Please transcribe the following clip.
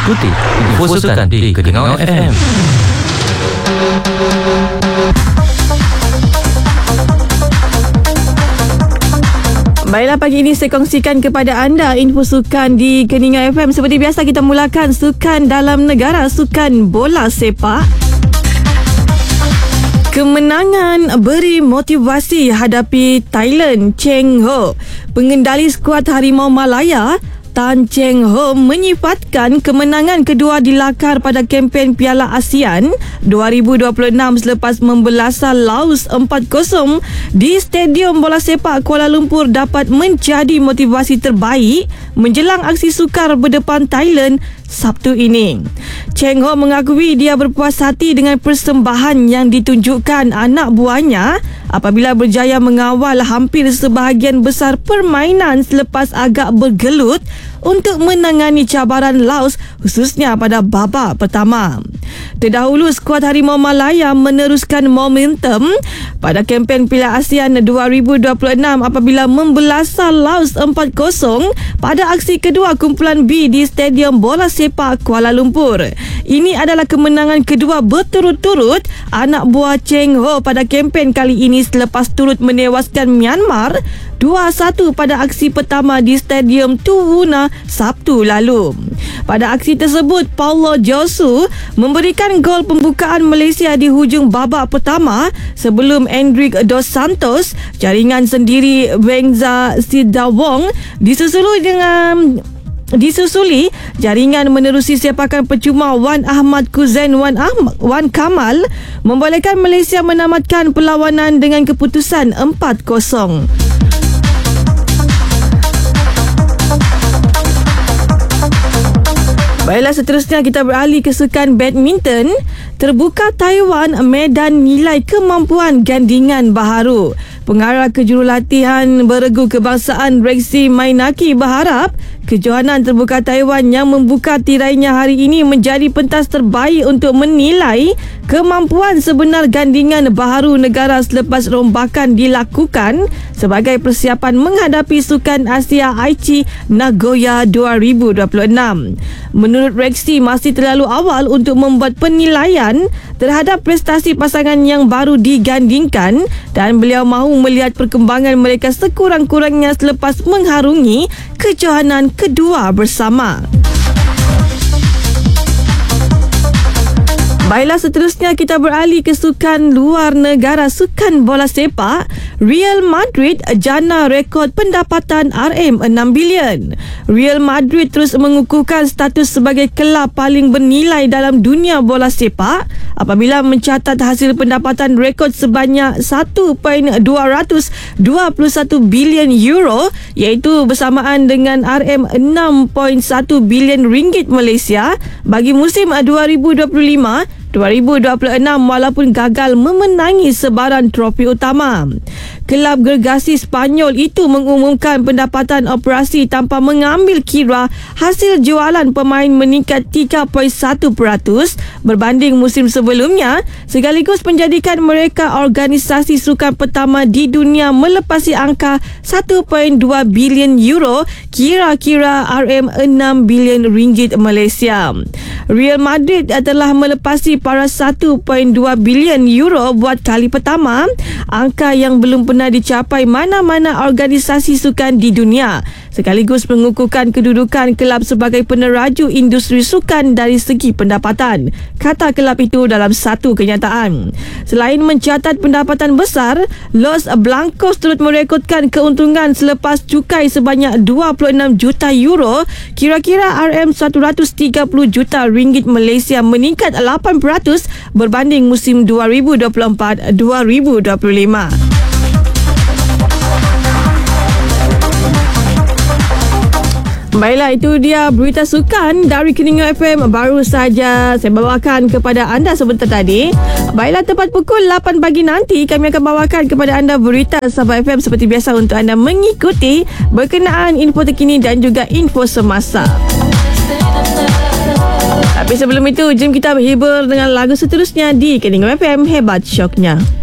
Ikuti info sukan di Keningau FM. Baiklah, pagi ini saya kongsikan kepada anda info sukan di Keningau FM. Seperti biasa, kita mulakan sukan dalam negara, sukan bola sepak. Kemenangan beri motivasi hadapi Thailand. Cheng Ho, pengendali skuad Harimau Malaya, Tan Cheng Ho menyifatkan kemenangan kedua dilakar pada kempen Piala ASEAN 2026 selepas membelasah Laos 4-0 di Stadium Bola Sepak Kuala Lumpur dapat menjadi motivasi terbaik menjelang aksi sukar berdepan Thailand Sabtu ini. Cheng Ho mengakui dia berpuas hati dengan persembahan yang ditunjukkan anak buahnya apabila berjaya mengawal hampir sebahagian besar permainan selepas agak bergelut untuk menangani cabaran Laos khususnya pada babak pertama. Terdahulu, skuad Harimau Malaya meneruskan momentum pada kempen Piala ASEAN 2026 apabila membelasah Laos 4-0 pada aksi kedua kumpulan B di Stadium Bola Sepak Kuala Lumpur. Ini adalah kemenangan kedua berturut-turut anak buah Cheng Ho pada kempen kali ini selepas turut menewaskan Myanmar 2-1 pada aksi pertama di Stadium Tuwuna Sabtu lalu. Pada aksi tersebut, Paulo Josu memberikan gol pembukaan Malaysia di hujung babak pertama sebelum Endrick Dos Santos, jaringan sendiri Wengza Sidawong disusuli jaringan menerusi sepakan percuma Wan Ahmad Kuzain Wan Kamal membolehkan Malaysia menamatkan perlawanan dengan keputusan 4-0. Baiklah, seterusnya kita beralih ke sukan badminton. Terbuka Taiwan, medan nilai kemampuan gandingan baharu. Pengarah kejurulatihan beregu kebangsaan Rexy Mainaki berharap kejohanan terbuka Taiwan yang membuka tirainya hari ini menjadi pentas terbaik untuk menilai kemampuan sebenar gandingan baharu negara selepas rombakan dilakukan sebagai persiapan menghadapi Sukan Asia Aichi Nagoya 2026. Menurut Rexy, masih terlalu awal untuk membuat penilaian terhadap prestasi pasangan yang baru digandingkan dan beliau mahu melihat perkembangan mereka sekurang-kurangnya selepas mengharungi kejohanan kedua bersama. Baiklah, seterusnya kita beralih ke sukan luar negara, sukan bola sepak. Real Madrid jana rekod pendapatan RM6 bilion. Real Madrid terus mengukuhkan status sebagai kelab paling bernilai dalam dunia bola sepak apabila mencatat hasil pendapatan rekod sebanyak 1.221 bilion euro, iaitu bersamaan dengan RM6.1 bilion ringgit Malaysia bagi musim 2025-2026 walaupun gagal memenangi sebaran trofi utama. Kelab gergasi Spanyol itu mengumumkan pendapatan operasi tanpa mengambil kira hasil jualan pemain meningkat 3.1% berbanding musim sebelumnya, sekaligus menjadikan mereka organisasi sukan pertama di dunia melepasi angka 1.2 bilion euro, kira-kira RM6 bilion ringgit Malaysia. Real Madrid telah melepasi para 1.2 bilion euro buat kali pertama, angka yang belum pernah dicapai mana-mana organisasi sukan di dunia, sekaligus mengukuhkan kedudukan kelab sebagai peneraju industri sukan dari segi pendapatan, kata kelab itu dalam satu kenyataan. Selain mencatat pendapatan besar, Los Blancos turut merekodkan keuntungan selepas cukai sebanyak 26 juta euro, kira-kira RM130 juta ringgit Malaysia, meningkat 8% berbanding musim 2024-2025. Baiklah, itu dia berita sukan dari Keningau FM baru saja saya bawakan kepada anda sebentar tadi. Baiklah, tepat pukul 8 pagi nanti kami akan bawakan kepada anda berita Sabah FM seperti biasa untuk anda mengikuti berkenaan info terkini dan juga info semasa. Tapi sebelum itu, jom kita berhibur dengan lagu seterusnya di Keningau FM, hebat syoknya.